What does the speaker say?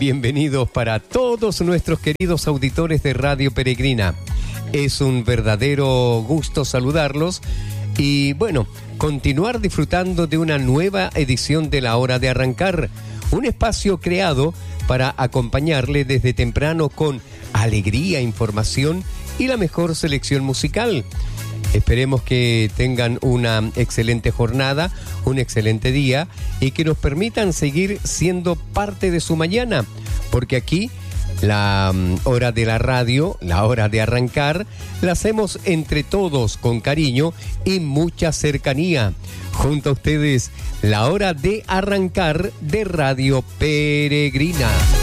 bienvenidos para todos nuestros queridos auditores de Radio Peregrina. Es un verdadero gusto saludarlos y, bueno, continuar disfrutando de una nueva edición de La Hora de Arrancar, un espacio creado para acompañarle desde temprano con alegría, información y la mejor selección musical. Esperemos que tengan una excelente jornada, un excelente día y que nos permitan seguir siendo parte de su mañana, porque aquí la hora de la radio, la hora de arrancar, la hacemos entre todos con cariño y mucha cercanía. Junto a ustedes, la hora de arrancar de Radio Peregrina.